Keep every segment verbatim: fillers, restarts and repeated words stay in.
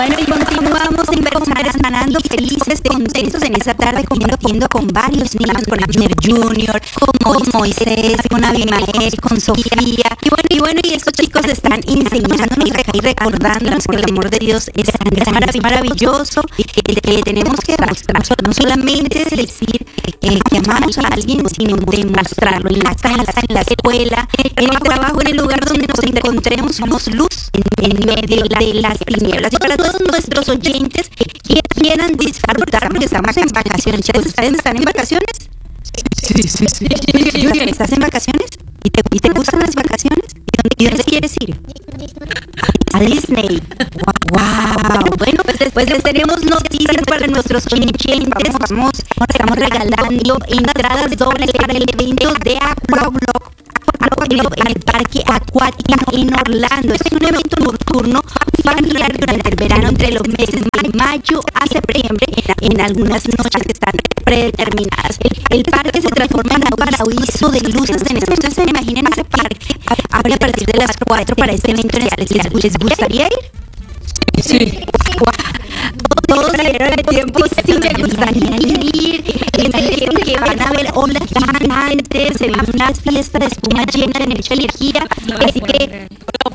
Bueno, y continuamos en Versares ganando felices, contentos en esta tarde, compartiendo con varios niños, con Abner junior, con Moisés, con Abimael, con Sofía. Y bueno, y bueno, y estos chicos están enseñándonos y recordándonos que el amor de Dios es tan maravilloso y que, que tenemos que demostrar. No solamente es decir eh, que amamos a alguien, sino demostrarlo en la casa, en la escuela, en el trabajo, en el lugar donde nos encontremos. Somos luz en, en medio de las tinieblas. Y para todos nuestros oyentes que quieran disfrutar, porque estamos en vacaciones. ¿Ustedes están en vacaciones? Sí, sí, sí. Junior, ¿estás en vacaciones? ¿Y te, y te gustan las vacaciones? ¿Y dónde quieres ir? A Disney. Wow. Bueno, pues después les tenemos noticias para nuestros oyentes. Vamos, estamos regalando entradas dobles para el evento de Aquablock en el Parque Acuático en Orlando. Es un evento nocturno familiar durante el verano entre los meses de mayo a septiembre en algunas noches que están predeterminadas. El, el parque se transforma en un paraíso de luces de neón. Entonces se imaginen ese parque abre a partir de las cuatro para este evento. ¿Les, les gustaría ir? Sí. Todos dieron el tiempo, sí me gustaría ir. Dijeron que van a ver olas gigantes, se ven unas fiestas de espuma llena de mucha energía. Así que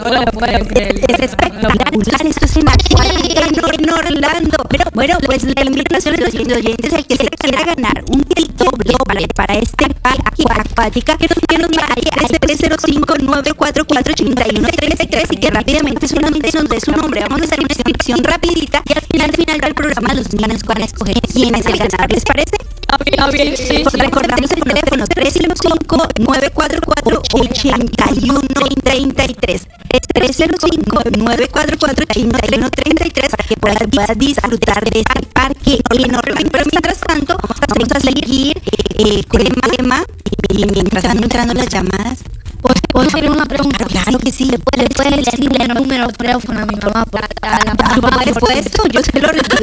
es espectacular. Esto es en Acuático en Orlando. Pero bueno, pues la invitación de los oyentes, el que se quiera ganar un kit doble para este parque acuática, que nos marque al tres cero cinco, nueve cuatro cuatro, ocho uno tres tres y que rápidamente solamente nos dé su nombre. Vamos a hacer una inscripción rapidita y al final, al final del programa los niños van a escoger quién es el ganador. ¿Les parece? A bien, a bien, sí. Pues recordamos el teléfono tres cero cinco, nueve cuatro cuatro, ocho uno tres tres. tres cero cinco, nueve cuatro cuatro, ocho uno tres tres para que puedas, puedas disfrutar de este parque enorme. Pero mientras tanto, vamos a seguir eh, tema a tema y mientras van entrando las llamadas. ¿Puedo hacer una pregunta? Claro que sí. ¿Le puedes decirle el número de teléfono a mi mamá para la mamá? Por supuesto, yo se lo repito.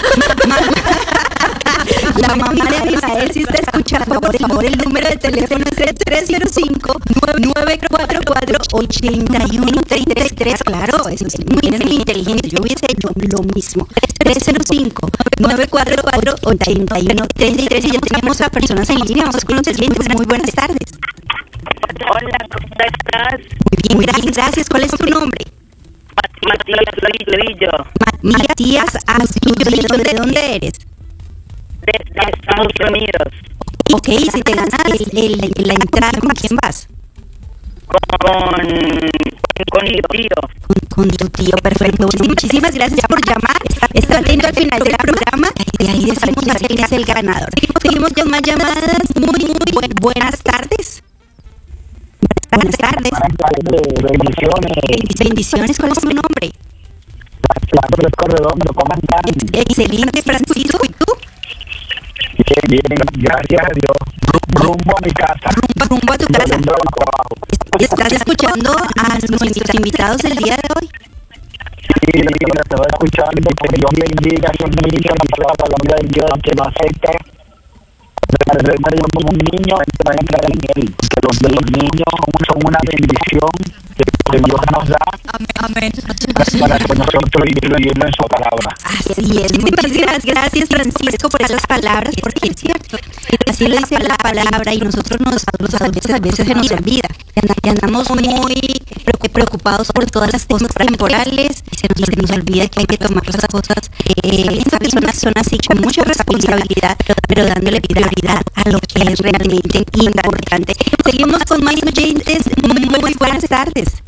La mamá de Abimael, si está escuchando, por favor, el número de teléfono es el tres cero cinco, nueve cuatro cuatro, ocho uno tres tres. Claro, es muy, muy inteligente. Yo hubiese hecho lo mismo. tres cero cinco, nueve cuatro cuatro, ocho uno tres tres. Y ya tenemos a personas en línea. Vamos con los oyentes. Muy buenas tardes. Hola, ¿cómo estás? Muy bien, gracias, gracias. ¿Cuál es tu nombre? Matías Astudillo. Matías Astudillo, ¿de dónde eres? De, de Estados Unidos. Ok, si te ganas el, el, la entrada, ¿con quién vas? Con, con mi tío. Con, con tu tío, perfecto. Muchísimas gracias por llamar. Está atento al final del programa y ahí decimos quién es el ganador. Seguimos con más llamadas. Muy, muy buen, buenas tardes. Buenas tardes. Bendiciones. Bendiciones, ¿cuál es tu nombre? Francisco Redondo, ¿cómo están? Excelente, Francisco. ¿Y tú? Bien, bien, gracias a Dios. Rumbo a mi casa. Rumbo, rumbo a tu casa. ¿Estás escuchando a nuestros invitados el día de hoy? Sí, lo estoy escuchando. Que Dios bendiga a esos niños, la palabra de Dios que lo acepta. Un niño va a entrar en él. Que los, los niños son una bendición que Dios nos da. Amén. Para que nosotros vivirlo en su palabra. Así es. Muchísimas gracias, Francisco, por esas palabras, porque es cierto. Así lo dice la palabra y nosotros nos, los adultos a veces se nos olvida. Y andamos muy preocupados por todas las cosas temporales y se nos, y se nos olvida que hay que tomar las cosas. Eh, estas personas son así con mucha responsabilidad, pero dándole prioridad a lo que es realmente importante. Seguimos con más oyentes. Muy buenas tardes.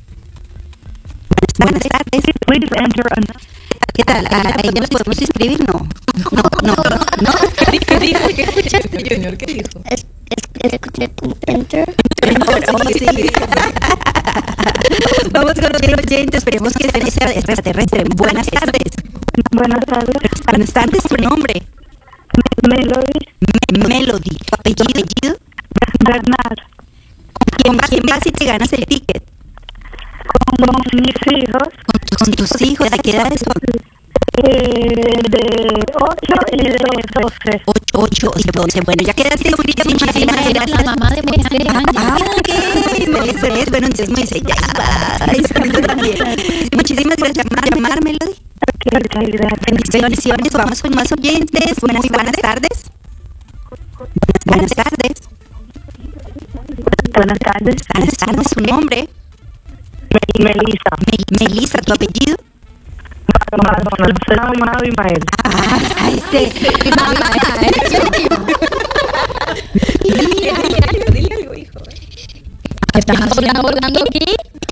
Buenas tardes. ¿Qué tal? ¿Ahí nos podemos inscribir? No. No, no, no. ¿Qué dijo? ¿Qué escuchaste, Junior? ¿Qué dijo? Es, es, escuché tu enter. Oh, sí. Vamos con los oyentes. Esperemos que estén extraterrestre. Buenas tardes. Buenas tardes. Buenas tardes. ¿Tu nombre? Melody. Me Melody. ¿Tu apellido? ¿Apellido? Bernal. ¿Quién va, ¿Quién va si te ganas el ticket? Con mis hijos. Con, con tus hijos. ¿De qué edades son? Eh, de ocho y de doce. ocho y doce. Bueno, ya quedaste bonita. Muchísimas gracias. La mamá de Moisés. Ah, ok. Moisés. Bueno, entonces Moisés ya va. Muchísimas gracias por llamar, Melody. Bendiciones, vamos con más oyentes. Buenas, buenas tardes. Buenas tardes. Buenas tardes. Buenas tardes, su nombre. Melissa. Melissa, ¿tu apellido? Madonna. Soy la mamá de Ismael. Ah, ay, sí. Dile algo, dile algo, hijo. ¿Estás hablando aquí?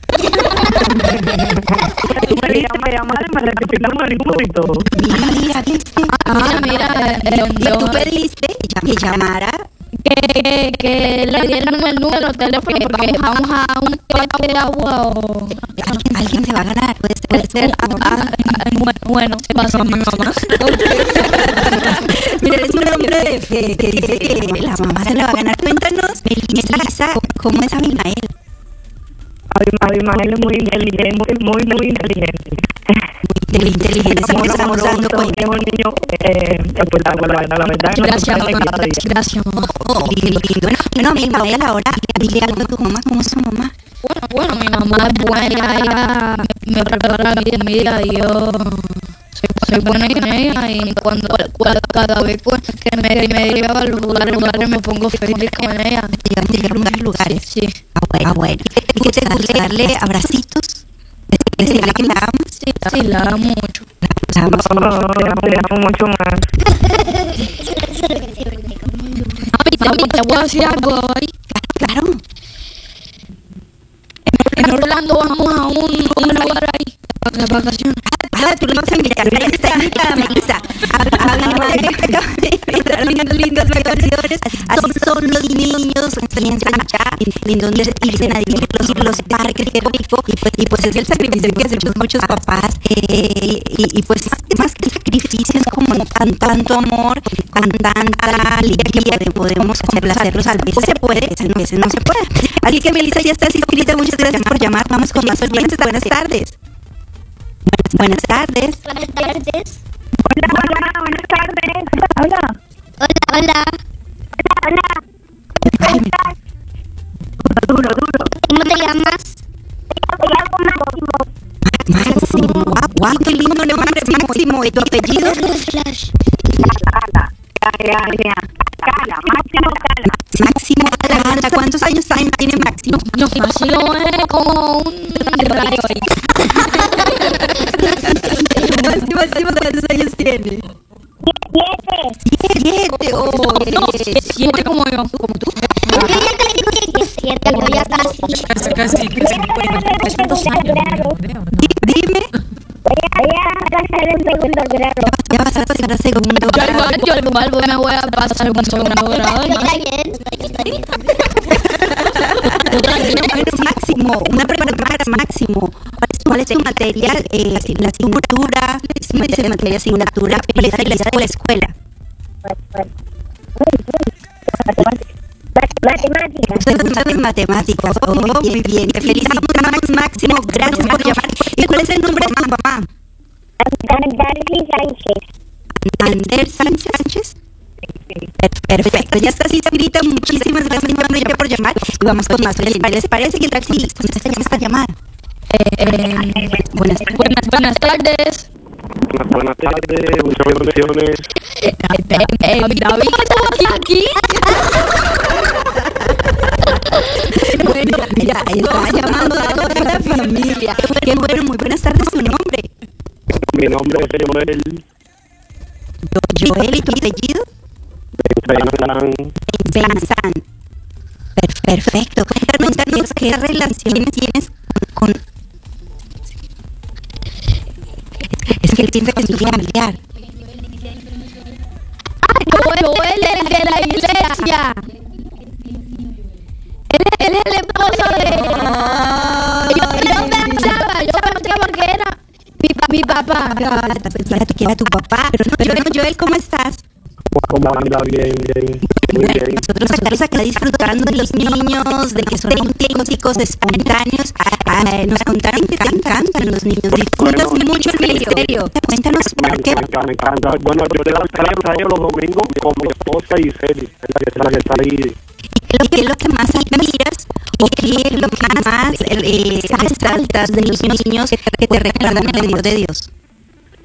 Me llama, llama, me rectificamos el punto. Mira, mira, ¿viste? Ah, mira, eh, Y yo- tú pediste que llamara. que, que, que le dieron el número de teléfono porque vamos a un parque de agua o... Alguien, alguien se va a ganar. Puede ser, puede ser. Ah, ah, bueno, bueno, ¿qué pasó, mi mamá? Mira, es un hombre de fe que dice que la mamá se la va a ganar. Cuéntanos, Melissa, ¿cómo es Abimael? Abimael es muy inteligente, muy, muy, muy inteligente. Muy inteligente, siempre Muy estamos dando amoroso, cuenta. es un niño eh, espectacular, la verdad. no Gracias, se puede mamá. quitar ella. Gracias, mamá. Oh, lindo, lindo. Bueno, bueno, mi Abimael, ahora dile algo a tu mamá. ¿Cómo es su mamá? Bueno, bueno, mi mamá es buena, ella me prepara mi comida y yo soy, soy buena con ella y cuando, cuando cada vez pues, que me, me lleva a los lugares, lugares me pongo feliz con ella. Te llevan, te llevan a lugares. Sí, Ah, bueno. Ah, bueno. ¿Y qué te gusta? ¿Darle abracitos? ¿Decirle que la amas? sí, sí, la amo mucho. La amas. No, te amo mucho más. Mami, mami, te voy a decir algo hoy. Claro. En Orlando vamos a un, un lugar ahí para las vacaciones. Ah, tú lo vas a invitar. Ahí está invitada, Melissa. Abimael, lindos, lindas vacaciones. Así son los niños. Piensan ya en dónde irse a divertirlos, ir a los parques, qué rico. Y pues, y pues es el sacrificio que hacemos muchos papás. Eh, y, y pues más que sacrificios, como tan, tanto amor, con tanta alegría que podemos hacerlos, hacerlos. A veces se puede, a veces no se puede. Así que Melissa, ya estás inscrita. Muchas gracias por llamar. Vamos con más oyentes. Buenas tardes. Buenas tardes. Buenas tardes. Hola, hola, buenas tardes. Hola. Hola, hola. Hola. Ay, Duro, duro. ¿Cómo te llamas? Máximo. Guau, guau, qué lindo nombre, Máximo. ¿Y tu apellido? Flash. Cala, cala, cala, cala, máximo cala. Máximo Atlanta. ¿Cuántos años tiene Máximo? No, Máximo es como un rayo ahí. Máximo, Máximo, ¿cuántos años tiene? Siete. Siete. Oh, No, siete como yo. como tú. Siete, yo ya casi. Casi, casi, casi. Dos años. Di- Dime. Ya vas a pasar a segundo Yo grado. igual, yo igual me voy a pasar un segundo grado. Bueno, Máximo, una pregunta para Máximo. ¿Cuál es, cuál es tu materia, eh, la asignatura, es una materia, materia asignatura preferida de la escuela? Ustedes saben matemáticas. Oh, muy bien. Te felicitamos, Max, Máximo. Gracias por llamar. ¿Y cuál es el nombre de tu papá? Ander Sánchez. Per- Perfecto, ya estás inscrita. Muchísimas gracias Manuel, por llamar. Y vamos con más oyentes. ¿Les parece que tal si contestamos esta llamada? Eh, Buenas buenas, buenas tardes. Buenas tardes, muchas bendiciones. Eh, eh, eh, David, ¿qué estás aquí? aquí? Bueno, mira, está llamando a toda la familia. Qué bueno, muy buenas tardes, su nombre. Mi nombre es Joel. Yo- Joel, ¿y tu apellido? Bensan. Bensan. Per- Perfecto. Cuéntanos, cuéntanos qué relaciones tienes con... Es que él piensa que es familiar. Ay, Joel, Joel es de la iglesia. Él, él es el esposo de... Yo, yo pensaba, yo pensaba que era mi, pa- mi papá. Pensaba que era tu papá. Pero no, pero no, Joel, ¿cómo estás? ¿Cómo anda? Bien, bien. Muy Bueno, bien. nosotros estamos acá disfrutando de los niños, de que son auténticos, espontáneos. Ah, nos contaron que te encantan los niños, disfrutas Bueno, mucho el ministerio. Cuéntanos Me por qué. encanta, me encanta. Bueno, yo le doy clases a ellos los domingos con mi esposa y Celi, es la que, es la que está ahí. ¿Qué es lo que más admiras o qué es lo que más eh, resaltas de los niños que te, que te reclaman el amor de Dios?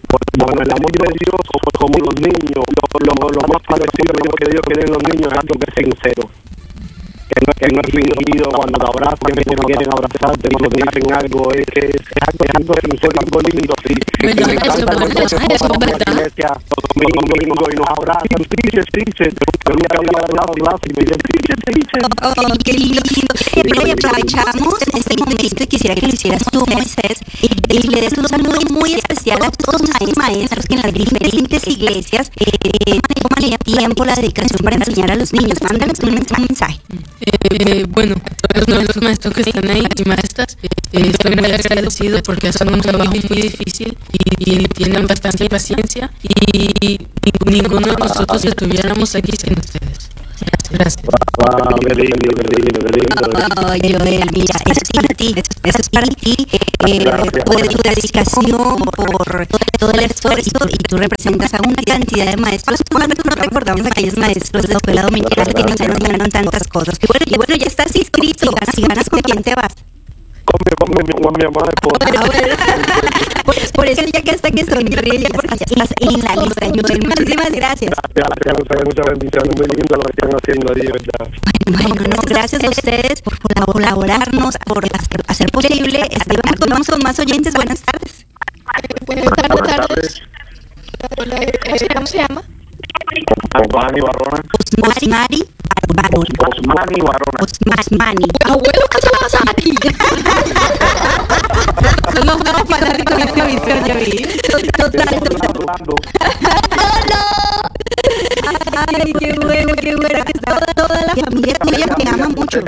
Bueno, el amor de Dios, como los niños, lo, lo, lo más parecido que Dios quiere en los niños es algo que es sincero. Que no, que no es fingido cuando te abrazan, que no quieren abrazarte, cuando te dicen algo, es que es, es algo, es algo sincero, algo lindo, sí. ¿Verdad? Me encanta Eso, cuando ¿verdad? se Eso, ponen en ¿verdad? la iglesia los domingos y nos abrazan, dice, dice, yo nunca había abrazado y me dicen, dice, dice. Oh, qué lindo, lindo. Pero y aprovechamos este momento y quisiera que lo hicieras tú, Moisés, y le des un saludo muy especial a todos los maestros que en las diferentes iglesias eh, toman el tiempo, la dedicación para enseñar a los niños. Mándales un mensaje. Eh, bueno, todos los maestros que están ahí y maestras, eh, estoy muy agradecido porque hacen un trabajo muy difícil y, y tienen bastante paciencia y, y ninguno de nosotros estuviéramos aquí sin ustedes. Gracias. Wow, qué lindo, qué lindo, qué lindo. Oh, Joel, mira, eso es para ti, eso es para ti, eh, por tu dedicación, por todo el esfuerzo, y tú representas a una cantidad de maestros. Normalmente no recordamos a aquellos maestros de la escuela dominical que nos enseñaron tantas cosas. Y bueno, y bueno, ya estás inscrito, y ganas, y ganas con quién te vas. Con mi, con mi, con mi amada esposa. Ah, bueno. por, por eso ya que hasta que sonríe, porque ya estás en la lista, Joel. Muchísimas gracias. Gracias, gracias, muchas bendiciones, muy lindo lo que están haciendo ahí, ¿verdad? Bueno, no, gracias a ustedes por colaborarnos, por hacer, hacer posible. Este, vamos con más oyentes. Buenas tardes. Buenas tardes. ¿Cómo se llama? Osmani Barona. Osmari Barona. Osmani Barona. Osmani. Abuelo, ¿qué te pasa aquí? No, no, para con esta visión, yo vi. Total, total. Ay, qué bueno, qué bueno que está toda la familia tuya que ama mucho.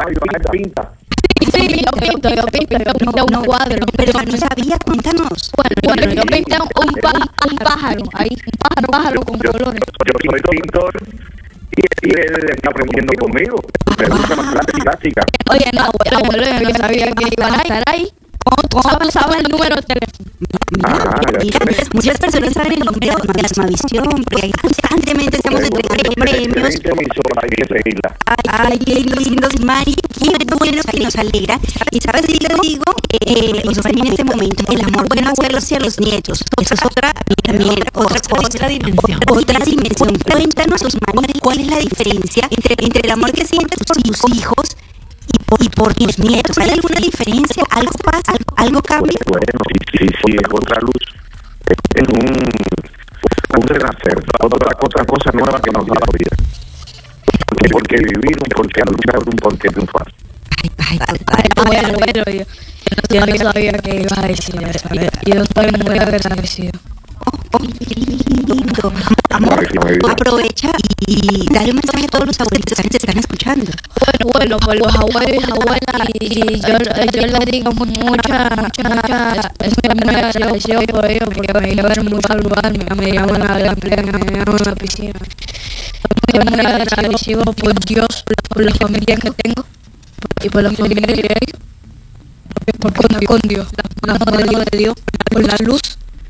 Sí, yo pinto, yo pinto, yo pinto un cuadro. Pero no sabía, cuéntanos. Bueno, bueno, yo pinté un, pa- un pájaro, ahí, un pájaro, pájaro con colores. Yo soy pintor y, y él está aprendiendo conmigo. Me gusta más clase clásica. Oye, no, abuelo, abuelo, yo sabía que iban a estar ahí. ¿Cómo sabes, sabes el número de teléfono? Ah, Mira, muchas personas saben el nombre de Asmavisión, porque ahí constantemente estamos entregando premios. Hay que seguirla. Ay, qué lindos, Mari, qué bueno que nos alegra. Y sabes, si le digo, eh, Osmani, en este momento, el amor bueno hacerlo hacia los nietos. Eso es otra, también, otra, otra dimensión. Otra dimensión. Cuéntanos, Osmani, ¿cuál es la diferencia entre, entre el amor que sientes por tus hijos y por, y por tus nietos? ¿Hay alguna diferencia? ¿Algo pasa? ¿Algo, algo cambia? Bueno, sí, sí, sí, es otra luz. Es un, un renacer, otra, otra cosa nueva que nos da la vida. Porque, porque vivir, un porqué luchar, un porqué triunfar. Ay, ay, ay, Ay, abuelo, abuelo, yo, yo no sabía que ibas a decir eso. Yo estoy muy agradecido. oh, qué lindo. Amor, aprovecha y, y dale un mensaje a todos los abuelitos que te están escuchando. Bueno, bueno, por los abuelos y abuelas, y yo, yo les digo mucha, mucha, mucha, estoy muy agradecido por ellos, porque me llevaron a muchos lugares, me llevaron a la playa, me llevaron a la piscina. Estoy muy agradecido por Dios, por la familia que tengo, y por la familia de ellos, por contar con Dios, la mano de Dios, por la luz.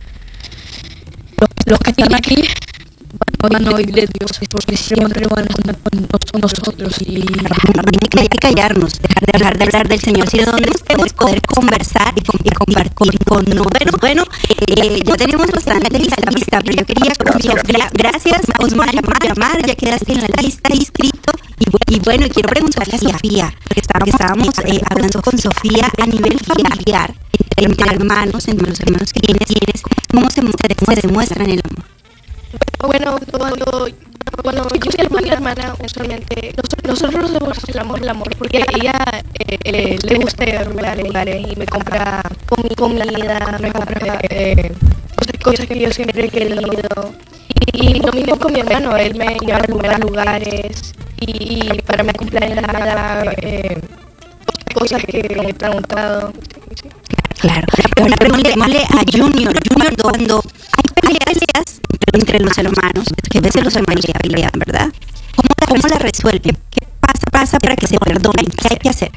Los, los que están aquí van a oír de Dios, porque siempre van a contar con nosotros. Y hay que callarnos, dejar de hablar, de hablar del Señor, sino donde estemos poder conversar y, y compartir con nosotros. Bueno, eh, ya tenemos bastante lista, lista, pero yo quería con Sofía, gracias, Osmar, llamar, llamar, ya quedaste en la lista inscrito. Y, y bueno, quiero preguntarle a Sofía, porque estábamos, estábamos eh, hablando con Sofía a nivel familiar, entre, entre hermanos, entre los hermanos que tienes, tienes ¿cómo se, se demuestran el amor? Bueno, cuando, cuando yo soy mi hermana, usualmente nosotros nos demostramos el amor, el amor, porque a ella eh, eh, le gusta lugares, lugares y me compra comi, comida, me compra eh, cosas, cosas que yo siempre he querido. Y, y lo mismo con mi hermano, él me lleva a lugares y, y para mi cumpleaños nada, eh, cosas que me he preguntado. Claro, ahora preguntémosle a Junior, Junior, cuando hay peleas entre los hermanos, que a veces los hermanos ya pelean, ¿verdad? ¿Cómo la, cómo la resuelven? ¿Qué pasa, pasa para que se perdonen? ¿Qué hay que hacer?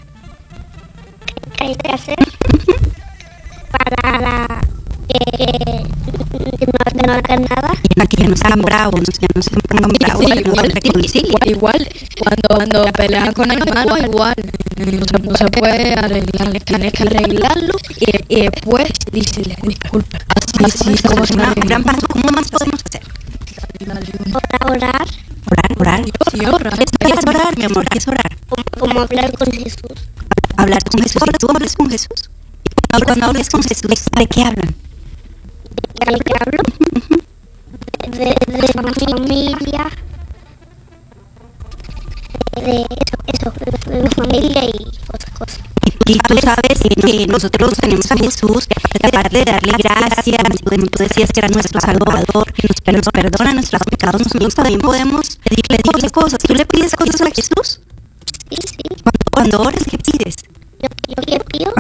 ¿Qué hay que hacer? Para que, que nos de no hacer nada. Para que ya no sean bravos, ya no se pongan bravos. Sí, igual, sí. igual, cuando, cuando pelean con el hermano, igual, no se, no se puede arreglar, tienes que arreglarlo y, y después decirle disculpa. Así es como se Una arregla. gran paso. ¿Cómo más podemos hacer? Orar, orar, Orar, orar. Sí, orar. ¿Qué es orar, mi amor? ¿Qué es orar? como, como hablar con Jesús. Hablar con Jesús. ¿Y tú hablas con Jesús? Y cuando hablas con Jesús, ¿de qué hablan? ¿De qué hablo? De, de mi familia, de eso, eso, de mi familia y otras cosas. Y tú sabes que nosotros tenemos a Jesús para tratar de darle gracias. Como tú decías que era nuestro Salvador, que nos, que nos perdona nuestros pecados. Nosotros también podemos pedirle pedirle cosas. ¿Tú le pides cosas a Jesús? Sí, sí. Cuando, cuando oras, ¿qué pides? Yo, yo que pido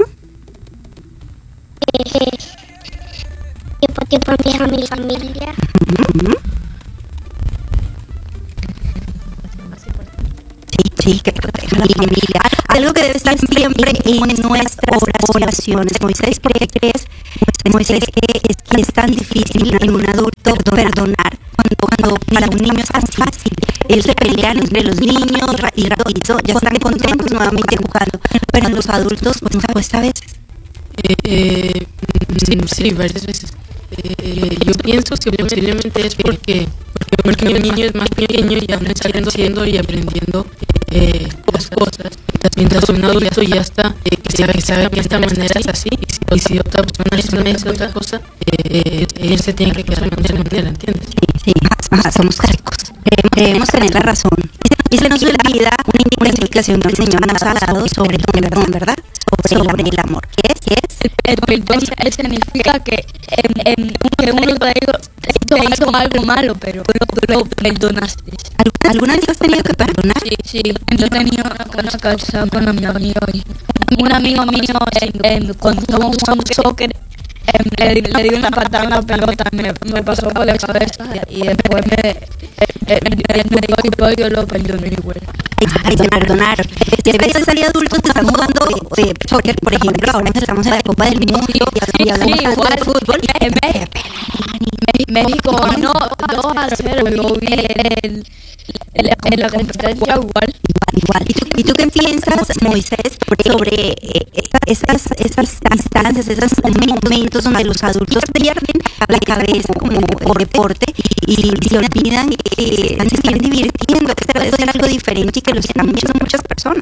que, que, que, que proteja a mi familia. Sí, sí, que proteja a la familia. Algo que debe estar siempre en nuestras oraciones. Moisés, ¿cree que es, Moisés, que es, que es tan difícil en un adulto perdonar cuando, cuando para un niño es tan fácil? Ellos se pelean entre los niños y, y todo, ya están contentos nuevamente jugando, pero en los adultos pues nos cuesta a veces. Eh, eh, sí, sí, varias veces. Eh, yo pienso que posiblemente es porque, porque, porque el niño es más pequeño y aún está creciendo y aprendiendo eh, cosas, cosas. Mientras un adulto ya está, eh, que sabe que sabe que esta manera es así, y si otra persona le dice otra cosa, eh, él se tiene que quedar de esa manera, ¿entiendes? Sí, sí, ajá, somos caricos. Debemos tener la razón. Y se nos olvida una indicación que el Señor nos ha dado sobre el perdón, ¿verdad? Sobre, sobre el amor. ¿Qué es? ¿Qué es? El perdón significa que, en, en, que uno te hizo algo malo, pero lo perdonaste. ¿Alguna vez has tenido que perdonar? Sí, sí. Yo tenía una cosa casada con un amigo y un amigo mío, en, en, cuando estábamos jugando soccer, en, le, le di una patada en la pelota, me, me pasó por la cabeza y después me, me, me, me disculpó y yo lo perdoné igual. Hay que perdonar. Si a veces salí adulto, te están jugando eh, soccer, por ejemplo, ahora estamos en la Copa del Mundo y hablamos tanto de fútbol. México ganó dos a cero, yo vi el, el, el, la competencia igual. Igual. ¿Y tú, ¿Y tú qué piensas, Moisés, sobre eh, estas, estas instancias, esos momentos donde los adultos pierden la cabeza como por deporte y, y se olvidan que se están divirtiendo, que se puede hacer algo diferente y que lo están viendo muchas personas?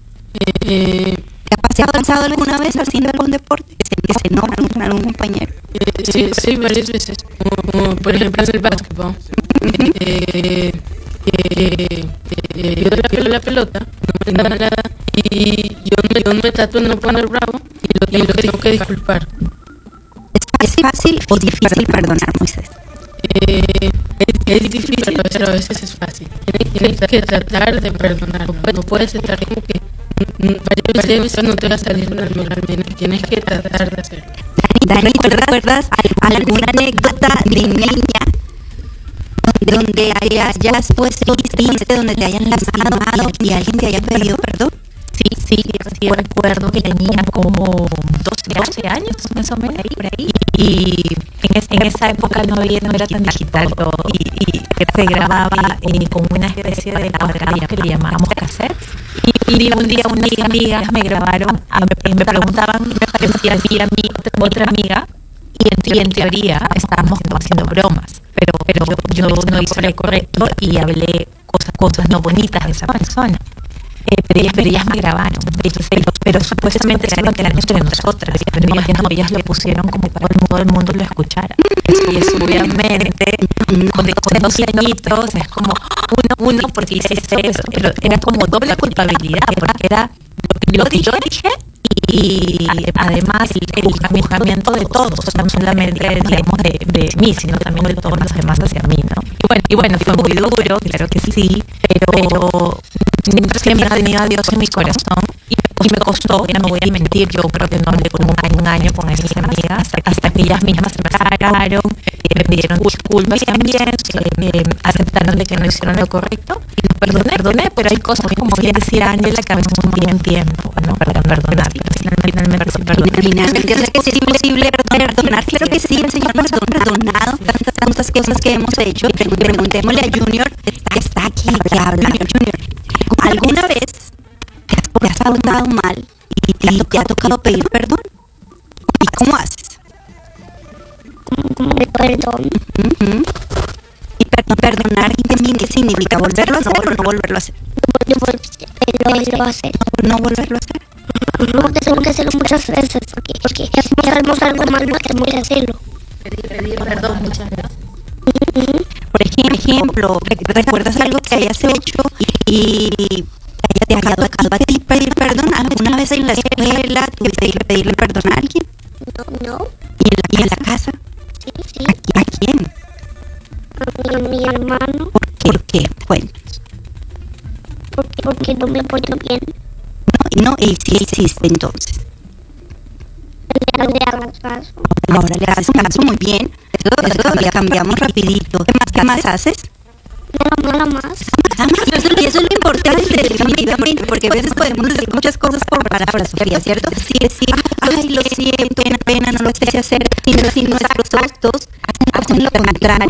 Eh, ¿Te ha pasado alguna vez haciendo algún deporte que se, que se enoja con algún compañero? Eh, sí, sí, varias veces. Como, como por ejemplo en el básquetbol. Eh, eh, eh, yo le pego la pelota, no me da nada, y yo, me, yo me trato de no poner bravo y lo, y lo tengo que disculpar. ¿Es fácil o difícil perdonar, Moisés? Eh, es, es difícil, pero a veces es fácil. Tienes que tratar de perdonar. No puedes estar como que varias veces no te va a salir naturalmente. Tienes que tratar de hacerlo. Dani, ¿te recuerdas alguna anécdota de niña donde hayas, hayas puesto triste, donde te hayan lastimado y alguien te haya pedido perdón? Sí, sí, sí, recuerdo que tenía como doce años, más o menos, por ahí. Y en, es, en esa época no, había, no era tan digital todo, y, y se grababa eh, con una especie de cuaderno que le llamábamos cassette. Y, y un día unas amigas me grabaron, me, me preguntaban si hacía mi otra amiga, y en, y en teoría estábamos haciendo bromas, pero, pero yo, yo no hice lo correcto y hablé cosas, cosas no bonitas de esa persona. Eh, pero, ellas, pero ellas me grabaron, pero, pero supuestamente se iban a quedar entre nosotras, pero no, no, ellas lo pusieron como para que todo el mundo lo escuchara. Y eso obviamente, con, con doce añitos, es como uno, uno porque hiciste eso, pero era como doble culpabilidad, porque era lo que yo dije y además el juzgamiento de todos, o sea, no solamente digamos de, de mí, sino también de todos los demás hacia mí, ¿no? Y bueno, y bueno fue muy duro, claro que sí, pero, pero siempre he tenido a Dios en mi corazón y, y me costó, ya no voy a mentir, yo creo que no hablé como un año, un año con esas amigas, hasta que ellas mismas se me sacaron, eh, me pidieron disculpas y también eh, aceptaron de que no hicieron lo correcto y lo perdoné, perdoné, pero hay cosas como bien decía Ángela que a veces un bien tiempo, ¿no? Para perdonar, pero finalmente sí perdoné. Finalmente, o sea que sí es posible perdonar, claro que sí, el Señor nos ha perdonado, cosas que, cosas que hemos hecho. Preguntémosle a Junior, que está aquí, que habla. Junior, ¿alguna vez te has portado mal y te, y te ha tocado pedir perdón? ¿Y cómo haces? Como perdón. Uh-huh. ¿Y per perdonar qué significa? ¿Volverlo a hacer o no volverlo a hacer? Volverlo a hacer. No, no volverlo a hacer. No, tengo que hacerlo muchas veces porque, porque si hacemos algo malo, tenemos que hacerlo. Pedir, pedir perdón muchas veces. Uh-huh. Por ejemplo, ¿recuerdas algo que hayas hecho y te haya tocado a ti pedir perdón? ¿Alguna vez en la escuela tuviste que pedirle perdón a alguien? No, no. ¿Y en la, y en la casa? Sí, sí. ¿A, a quién? A mi, a mi hermano. ¿Por qué? ¿Por qué? Cuéntanos. Porque, porque no me porto bien. No, no, y sí hiciste entonces. Le, le hago caso. Ahora le haces caso muy bien. Eso, eso ya cambiamos rapidito. ¿Qué más, qué más haces? Nada, nada más. Nada más. Eso, y eso es lo importante, definitivamente, porque a veces podemos decir muchas cosas por palabras, Sofía, ¿cierto? Sí, decir, ay, lo siento, una pena, no lo sé hacer, sino si nuestros actos hacen lo contrario.